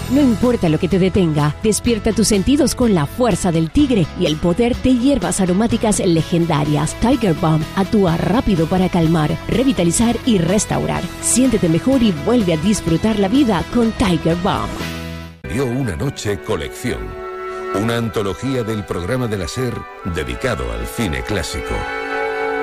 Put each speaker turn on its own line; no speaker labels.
No importa lo que te detenga, despierta tus sentidos con la fuerza del tigre y el poder de hierbas aromáticas legendarias. Tiger Balm actúa rápido para calmar, revitalizar y restaurar. Siéntete mejor y vuelve a disfrutar la vida con Tiger Balm.
Dio una noche colección. Una antología del programa de la SER dedicado al cine clásico.